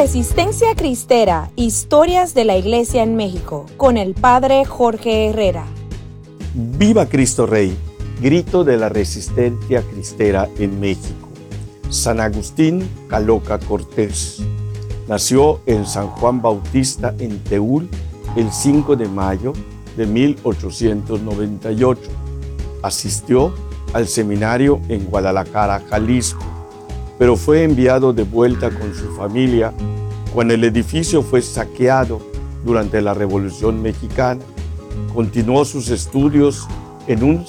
Resistencia Cristera, historias de la Iglesia en México, con el Padre Jorge Herrera. ¡Viva Cristo Rey! Grito de la resistencia cristera en México. San Agustín Caloca Cortés nació en San Juan Bautista en Teúl el 5 de mayo de 1898. Asistió al seminario en Guadalajara, Jalisco, pero fue enviado de vuelta con su familia cuando el edificio fue saqueado durante la Revolución Mexicana. Continuó sus estudios en un